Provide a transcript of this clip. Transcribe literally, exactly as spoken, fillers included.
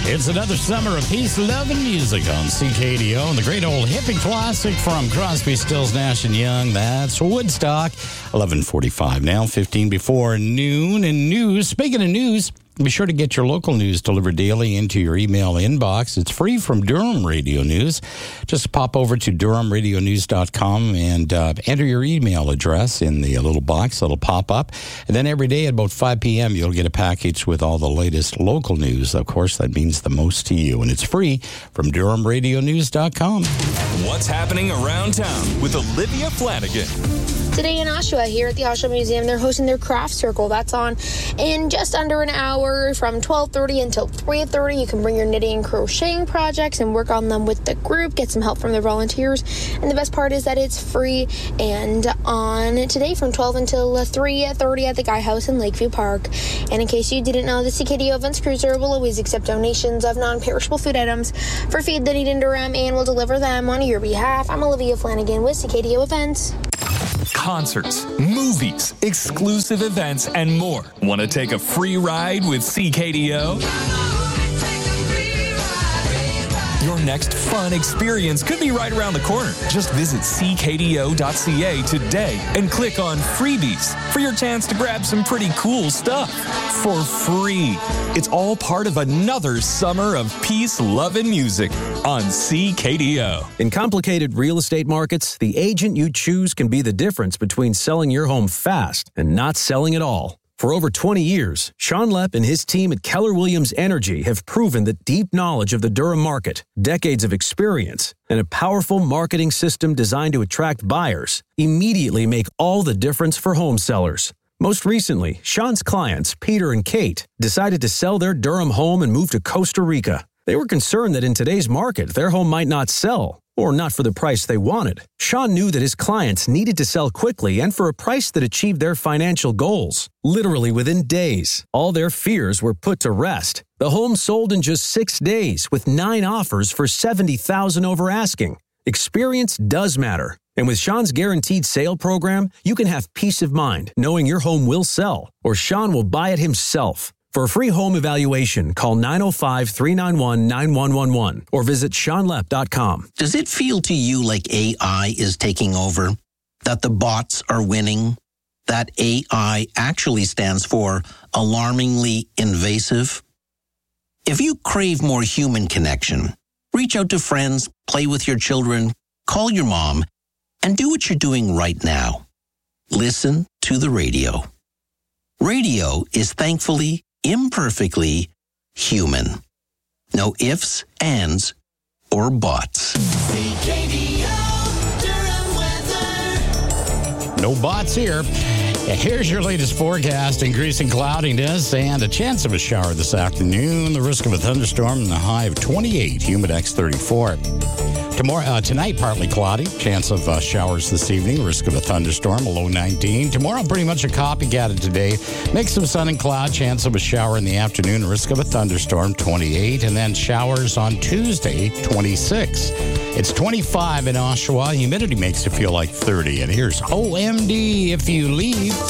It's another summer of peace, love, and music on C K D O and the great old hippie classic from Crosby, Stills, Nash and Young. That's Woodstock. eleven forty-five now, fifteen before noon. And news, speaking of news, be sure to get your local news delivered daily into your email inbox. It's free from Durham Radio News. Just pop over to durham radio news dot com and uh, enter your email address in the little box that'll pop up. And then every day at about five p.m., you'll get a package with all the latest local news. Of course, that means the most to you. And it's free from durham radio news dot com. What's happening around town with Olivia Flanagan? Today in Oshawa, here at the Oshawa Museum, they're hosting their craft circle. That's on in just under an hour from twelve thirty until three thirty. You can bring your knitting and crocheting projects and work on them with the group, get some help from the volunteers. And the best part is that it's free. And on today from twelve until three thirty at the Guy House in Lakeview Park. And in case you didn't know, the C K D O Events Cruiser will always accept donations of non-perishable food items for Feed the Need in Durham and will deliver them on your behalf. I'm Olivia Flanagan with C K D O Events. Concerts, movies, exclusive events, and more. Want to take a free ride with C K D O? Your next fun experience could be right around the corner. Just visit c k d o dot c a today and click on freebies for your chance to grab some pretty cool stuff for free. It's all part of another summer of peace, love, and music on C K D O. In complicated real estate markets, the agent you choose can be the difference between selling your home fast and not selling at all. For over twenty years, Sean Lepp and his team at Keller Williams Energy have proven that deep knowledge of the Durham market, decades of experience, and a powerful marketing system designed to attract buyers immediately make all the difference for home sellers. Most recently, Sean's clients, Peter and Kate, decided to sell their Durham home and move to Costa Rica. They were concerned that in today's market, their home might not sell, or not for the price they wanted. Sean knew that his clients needed to sell quickly and for a price that achieved their financial goals. Literally within days, all their fears were put to rest. The home sold in just six days with nine offers for seventy thousand dollars over asking. Experience does matter. And with Sean's Guaranteed Sale program, you can have peace of mind knowing your home will sell, or Sean will buy it himself. For a free home evaluation, call nine oh five, three nine one, nine one one one or visit sean lepp dot com. Does it feel to you like A I is taking over? That the bots are winning? That A I actually stands for alarmingly invasive? If you crave more human connection, reach out to friends, play with your children, call your mom, and do what you're doing right now. Listen to the radio. Radio is thankfully imperfectly human. No ifs, ands, or buts. C K D O Durham weather. No bots here. Here's your latest forecast. Increasing cloudiness and a chance of a shower this afternoon. The risk of a thunderstorm and a high of twenty-eight. Humidex thirty-four. Tomorrow, uh, tonight, partly cloudy. Chance of uh, showers this evening. Risk of a thunderstorm, a low nineteen. Tomorrow, pretty much a copycat of today. Mix of sun and cloud. Chance of a shower in the afternoon. Risk of a thunderstorm, twenty-eight. And then showers on Tuesday, twenty-six. It's twenty-five in Oshawa. Humidity makes it feel like thirty. And here's O M D if you leave.